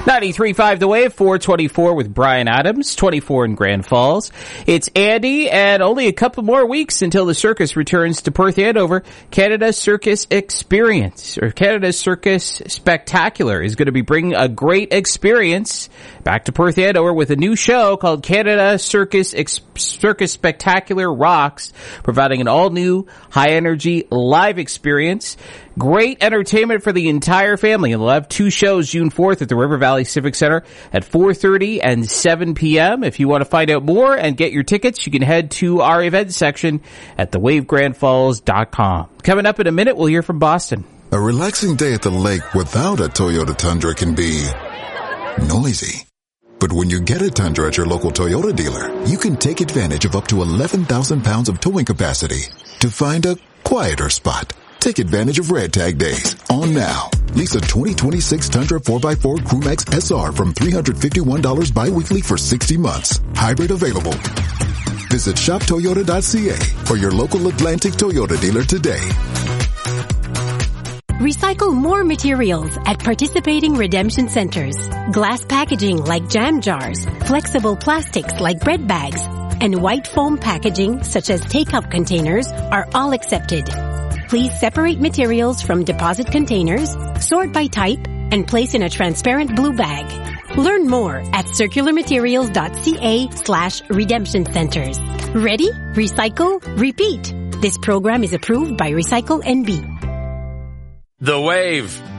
93.5 The Wave, 424 with Brian Adams, 24 in Grand Falls. It's Andy, and only a couple more weeks until the circus returns to Perth Andover. Canada's Circus Experience, or Canada's Circus Spectacular, is going to be bringing a great experience back to Perth Andover with a new show called Canada Circus Spectacular Rocks, providing an all-new, high-energy live experience. Great entertainment for the entire family. And they'll have two shows June 4th at the River Valley Civic Center at 4:30 and 7 p.m. If you want to find out more and get your tickets, you can head to our event section at thewavegrandfalls.com. Coming up in a minute, we'll hear from Boston. A relaxing day at the lake without a Toyota Tundra can be noisy. But when you get a Tundra at your local Toyota dealer, you can take advantage of up to 11,000 pounds of towing capacity to find a quieter spot. Take advantage of Red Tag Days. On now. Lease a 2026 Tundra 4x4 Crewmax SR from $351 bi-weekly for 60 months. Hybrid available. Visit shoptoyota.ca or your local Atlantic Toyota dealer today. Recycle more materials at participating redemption centers. Glass packaging like jam jars, flexible plastics like bread bags, and white foam packaging such as take-up containers are all accepted. Please separate materials from deposit containers, sort by type, and place in a transparent blue bag. Learn more at circularmaterials.ca/redemption centers. Ready? Recycle? Repeat. This program is approved by Recycle NB. The Wave.